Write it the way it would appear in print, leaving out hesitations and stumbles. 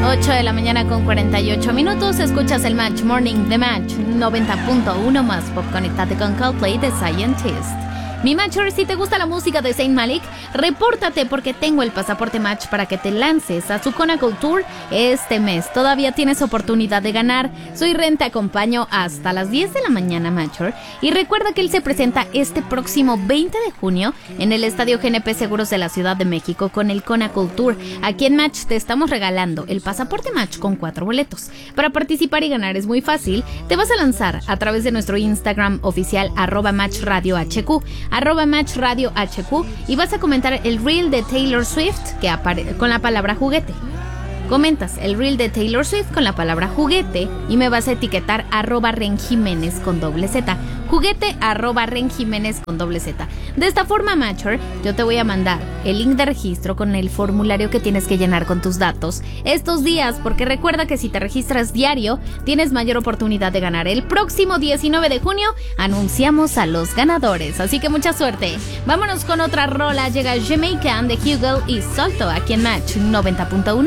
8 de la mañana con 48 minutos. Escuchas el Match Morning de Match 90.1 más pop. Conectate con Coldplay de Scientist. Mi Matcher, si te gusta la música de Zayn Malik, repórtate porque tengo el pasaporte Match para que te lances a su Conacle Tour este mes. Todavía tienes oportunidad de ganar. Soy Ren, te acompaño hasta las 10 de la mañana, Matcher. Y recuerda que él se presenta este próximo 20 de junio en el Estadio GNP Seguros de la Ciudad de México con el Conacle Tour. Aquí en Match te estamos regalando el pasaporte Match con 4 boletos. Para participar y ganar es muy fácil. Te vas a lanzar a través de nuestro Instagram oficial @MatchRadioHQ. @MatchRadioHQ y vas a comentar el reel de Taylor Swift que con la palabra juguete. Comentas el reel de Taylor Swift con la palabra juguete y me vas a etiquetar @RenJiménez con doble Z. Juguete @RenJiménez con doble Z. De esta forma, Matcher, yo te voy a mandar el link de registro con el formulario que tienes que llenar con tus datos estos días, porque recuerda que si te registras diario, tienes mayor oportunidad de ganar. El próximo 19 de junio anunciamos a los ganadores, así que mucha suerte. Vámonos con otra rola. Llega Jamaican de Hugel y Salto aquí en Match 90.1.